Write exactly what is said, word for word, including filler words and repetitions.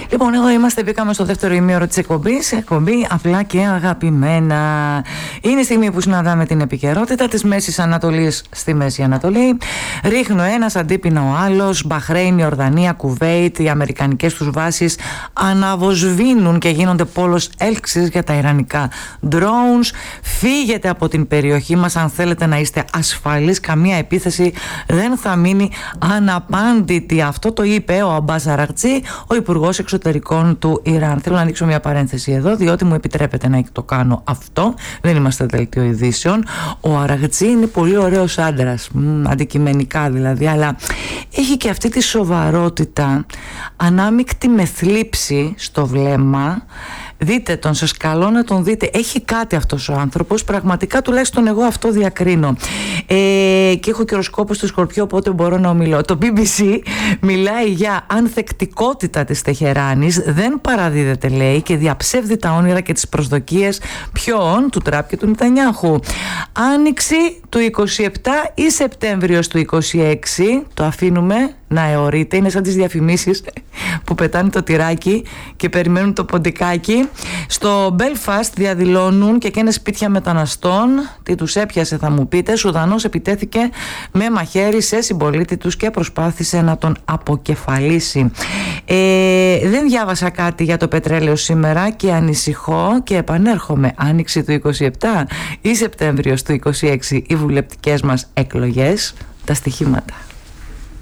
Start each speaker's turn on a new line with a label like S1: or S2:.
S1: Λοιπόν, εδώ είμαστε, μπήκαμε στο δεύτερο ημίωρο της εκπομπής. Εκπομπή απλά και αγαπημένα. Είναι η στιγμή που συναντάμε την επικαιρότητα της Μέσης Ανατολής στη Μέση Ανατολή. Ρίχνω ένας, αντίπεινα ο άλλος. Μπαχρέιν, Ιορδανία, Κουβέιτ, οι αμερικανικές τους βάσεις αναβοσβήνουν και γίνονται πόλος έλξης για τα ιρανικά drones. Φύγετε από την περιοχή μας αν θέλετε να είστε ασφαλείς. Καμία επίθεση δεν θα μείνει αναπάντητη. Αυτό το είπε ο Αμπάς Αραγτζή, ο Υπουργός Εξωτερικών του Ιράν. Θέλω να ανοίξω μια παρένθεση εδώ, διότι μου επιτρέπετε να το κάνω αυτό. Δεν είμαστε δελτίο ειδήσεων. Ο Αραγτζή είναι πολύ ωραίος άντρας, μ, αντικειμενικά δηλαδή, αλλά έχει και αυτή τη σοβαρότητα, ανάμεικτη με θλίψη στο βλέμμα. Δείτε τον, σας καλώ να τον δείτε. Έχει κάτι αυτός ο άνθρωπος, πραγματικά, τουλάχιστον εγώ αυτό διακρίνω. Ε, και έχω και οροσκόπο στο Σκορπιό, οπότε μπορώ να ομιλώ. Το μπι μπι σι μιλάει για ανθεκτικότητα της Τεχεράνης, δεν παραδίδεται, λέει, και διαψεύδει τα όνειρα και τις προσδοκίες ποιον, του Τραπ και του Νετανιάχου. Άνοιξη του είκοσι επτά ή Σεπτέμβριος του είκοσι έξι, το αφήνουμε να αιωρείται. Είναι σαν τις διαφημίσεις που πετάνε το τυράκι και περιμένουν το ποντικάκι. Στο Belfast διαδηλώνουν και καίνε σπίτια μεταναστών. Τι τους έπιασε, θα μου πείτε? Σουδανός επιτέθηκε με μαχαίρι σε συμπολίτη τους και προσπάθησε να τον αποκεφαλίσει. Ε, δεν διάβασα κάτι για το πετρέλαιο σήμερα και ανησυχώ και επανέρχομαι. Άνοιξη του είκοσι επτά ή Σεπτέμβριος του είκοσι έξι, οι βουλευτικές μας εκλογές, τα στοιχήματα.